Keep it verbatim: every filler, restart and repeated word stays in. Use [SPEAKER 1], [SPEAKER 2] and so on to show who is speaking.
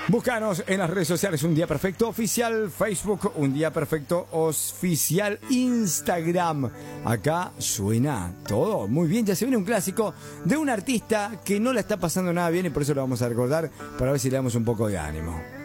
[SPEAKER 1] Búscanos en las redes sociales, Un Día Perfecto Oficial, Facebook, Un Día Perfecto Oficial, Instagram. Acá suena todo muy bien. Ya se viene un clásico de un artista que no la está pasando nada bien y por eso lo vamos a recordar para ver si le damos un poco de ánimo.